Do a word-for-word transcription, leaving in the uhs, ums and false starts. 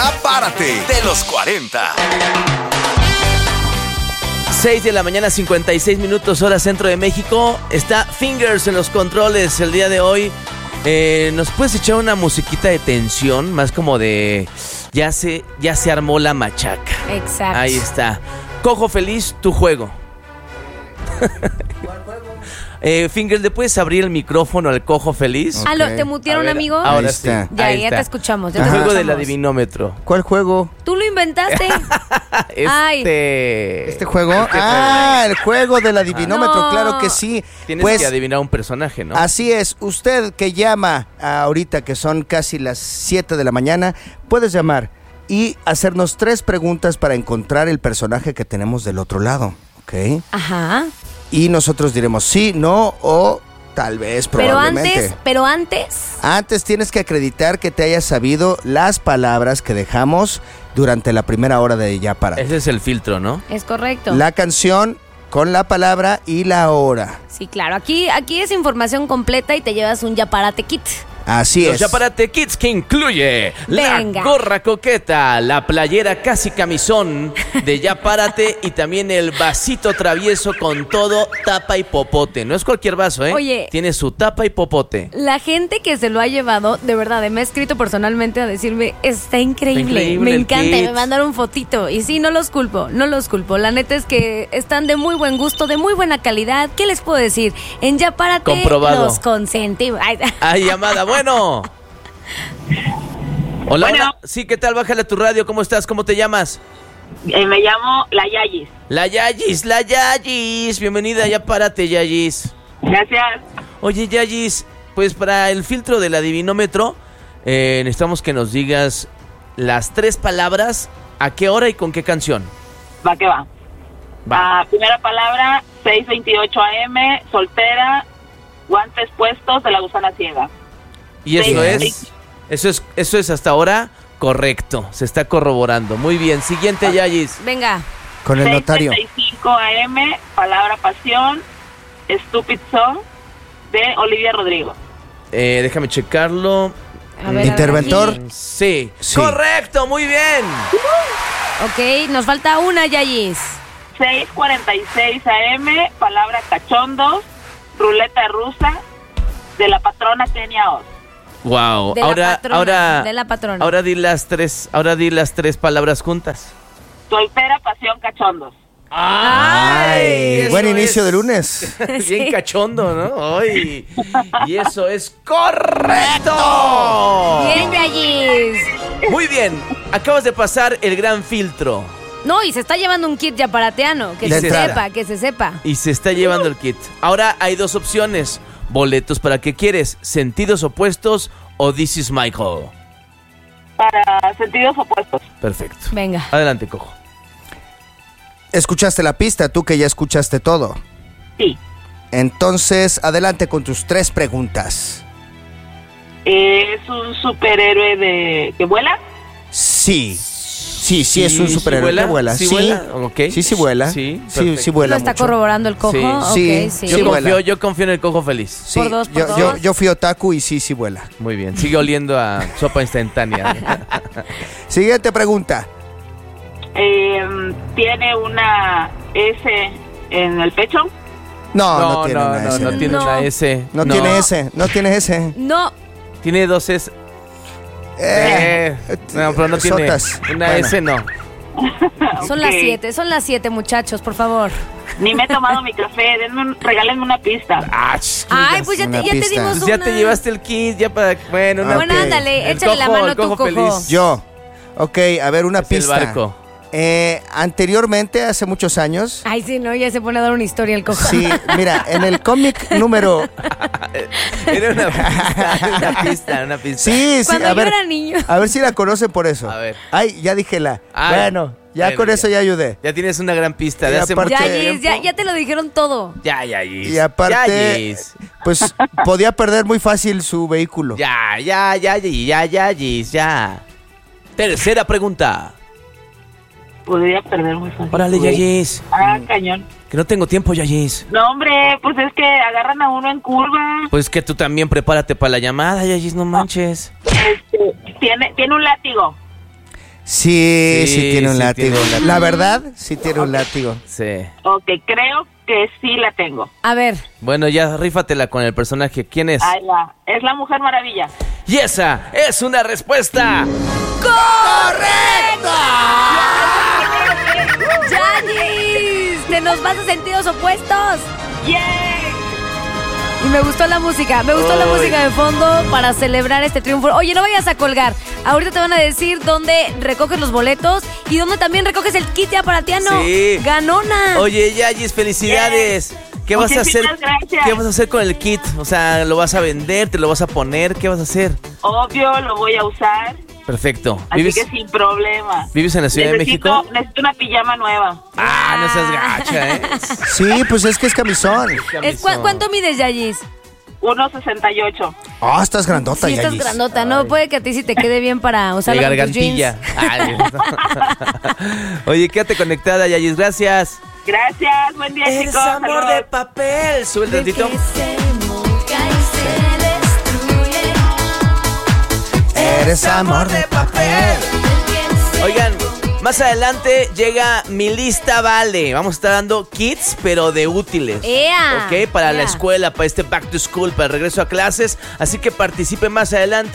Ya Párate, de los cuarenta. seis de la mañana, cincuenta y seis minutos, hora centro de México. Está Fingers en los controles el día de hoy. Eh, ¿Nos puedes echar una musiquita de tensión? Más como de... Ya se, ya se armó la machaca. Exacto. Ahí está. Cojo Feliz, tu juego. Eh, Fingers, ¿le puedes abrir el micrófono al Cojo Feliz? Okay. Aló, ¿te mutearon, amigo? Ahora Ahí sí. está. Ya, Ahí ya está. te escuchamos. Ya El te juego escuchamos. del adivinómetro. ¿Cuál juego? Tú lo inventaste. Este... Ay. ¿Este juego? Ah, el juego del adivinómetro, No. claro que sí. Tienes Pues, que adivinar un personaje, ¿no? así es, usted que llama ahorita que son casi las siete de la mañana, puedes llamar y hacernos tres preguntas para encontrar el personaje que tenemos del otro lado, ¿ok? Ajá. Y nosotros diremos sí, no o tal vez, Pero probablemente. antes, pero antes... Antes tienes que acreditar que te hayas sabido las palabras que dejamos durante la primera hora de Ya Párate. Ese es el filtro, ¿no? Es correcto. La canción con la palabra y la hora. Sí, claro. Aquí, aquí es información completa y te llevas un Ya Párate kit. Así Los es. Ya Párate Kids, que incluye Venga. la gorra coqueta, la playera casi camisón de Ya Párate y también el vasito travieso con todo tapa y popote. No es cualquier vaso, ¿eh? Oye. Tiene su tapa y popote. La gente que se lo ha llevado, de verdad, me ha escrito personalmente a decirme, está increíble, Está increíble me el encanta, y kit. me mandaron fotito. Y sí, no los culpo, no los culpo. La neta es que están de muy buen gusto, de muy buena calidad. ¿Qué les puedo decir? En Ya Párate Comprobado. los consentimos. Ay, Hay llamada, bueno. Hola, Bueno. hola. Sí, ¿qué tal? Bájale a tu radio. ¿Cómo estás? ¿Cómo te llamas? Eh, me llamo La Yayis. La Yayis, la Yayis. Bienvenida, Ya Párate, Yayis. Gracias. Oye, Yayis, pues para el filtro del adivinómetro, eh, necesitamos que nos digas las tres palabras, a qué hora y con qué canción. Va que va. Va. Ah, primera palabra, seis veintiocho A M, soltera, guantes puestos de la gusana ciega. Y eso sí, es, sí. eso es, eso es hasta ahora correcto. Se está corroborando. Muy bien. Siguiente, Yayis. venga. Con el notario. seis treinta y cinco A M, palabra pasión, Stupid Song, de Olivia Rodrigo. Eh, déjame checarlo. A ver, a ver, Interventor. aquí. Sí. Sí. Correcto, muy bien. Ok, nos falta una, Yayis. seis cuarenta y seis A M, palabra cachondos, ruleta rusa, de la patrona Kenia Oz. Wow. De la ahora, patrona, ahora, de la patrona. ahora di las tres, ahora di las tres palabras juntas. Soltera, pasión, cachondos. ¡Ay! Ay, buen Eso inicio es de lunes. Bien Sí. cachondo, ¿no? ¡Ay! Y eso es correcto. Bien, Yayis. Muy bien. Acabas de pasar el gran filtro No, y se está llevando un kit yaparateano. Que De se entrada. sepa, que se sepa. y se está llevando el kit. Ahora hay dos opciones. Boletos para qué quieres, sentidos opuestos o This is Michael. Para sentidos opuestos. Perfecto. Venga. Adelante, Cojo. Escuchaste la pista, tú que ya escuchaste todo. Sí. Entonces, adelante con tus tres preguntas. ¿Es un superhéroe de que vuela? Sí. Sí, sí, es un ¿Sí superhéroe vuela? que vuela. ¿Sí vuela? Ok. Sí, sí vuela. Sí, sí, perfecto. sí vuela ¿Lo está mucho. corroborando el cojo? Sí. Ok, Sí, sí. Yo, sí confío, vuela. yo confío en el Cojo Feliz. Sí, Por dos, por yo, dos. yo, yo fui otaku y sí, sí vuela. Muy bien. Sigue oliendo a sopa instantánea. Siguiente pregunta. Eh, ¿Tiene una S en el pecho? No, no, No, tiene no, una no, S. no tiene No. una S. No tiene S, no tiene S. No, Tiene dos S. Eh, Eh, no, pero no tiene sotas. una Bueno. S, no. son Ok. las siete, son las siete, muchachos, por favor. Ni me he tomado mi café. Denme un, regálenme una pista. Ah, ch, Ay, pues ya te, una ya te pista. dimos pues ya una. te llevaste el kit, ya para... Bueno, una- Ah, Bueno, ok. ándale, El échale la cojo, mano el a tu cojo cojo. feliz. Yo. Ok, a ver, una Es el pista. barco. Eh, anteriormente, hace muchos años. Ay, sí, no, ya se pone a dar una historia el cojo. Sí, mira, en el cómic número. Era una pista, era una pista, una pista. Sí, sí, Cuando a yo ver. era niño. A ver si la conocen por eso. A ver. Ay, ya dije la. Ay, bueno, ya bueno, con eso ya ayudé. Ya tienes una gran pista de Y hace aparte- mucho Ya, Gis, tiempo. ya, ya te lo dijeron todo. Ya, ya, Gis. Y aparte, Ya, Gis. pues podía perder muy fácil su vehículo. Ya, ya, ya, ya, ya, ya, Gis, ya. Tercera pregunta. Podría perder muy fácil. Órale, güey. Yayis. Ah, cañón. Que no tengo tiempo, Yayis. No, hombre, pues es que agarran a uno en curva. Pues que tú también prepárate para la llamada, Yayis, no manches. Este, tiene, tiene un látigo. Sí, sí, Sí, tiene un sí látigo. tiene un látigo. La verdad, sí tiene un látigo. Sí. Ok, creo que sí la tengo. A ver, Bueno, ya rífatela con el personaje. ¿Quién es? Ahí va. Es la Mujer Maravilla. Y esa es una respuesta. ¡Yanis! ¡Te nos vas a sentidos opuestos! ¡Yay! Y me gustó la música, me gustó la Uy. música de fondo para celebrar este triunfo. Oye, no vayas a colgar. Ahorita te van a decir dónde recoges los boletos y dónde también recoges el kit ya para Tiano. Sí. ¡Ganona! Oye, Yayis, felicidades. ¿Qué vas a hacer? Muchísimas gracias. ¿Qué vas a hacer con el kit? O sea, ¿lo vas a vender? ¿Te lo vas a poner? ¿Qué vas a hacer? Obvio, lo voy a usar. Perfecto. Así ¿Vives, que sin problema. ¿Vives en la Ciudad necesito, de México? Necesito una pijama nueva. Ah, no seas gacha, ¿eh? Sí, pues es que es camisón. Es, ¿cu- ¿Cuánto mides, Yayis? uno sesenta y ocho. Ah, estás grandota, Sí, estás Yayis. grandota, ¿no? Puede que a ti sí te quede bien para De usarla con tus gargantilla. jeans. Ay. Oye, quédate conectada, Yayis. Gracias. Gracias, buen día, Eres chicos. amor Saludos. de papel. Sube el tantito. Eres amor de papel. Oigan, más adelante llega Mi Lista Vale. Vamos a estar dando kits, pero de útiles. ¡Ea! Ok, para la ¡Ea! escuela, para este back to school, para el regreso a clases. Así que participe más adelante.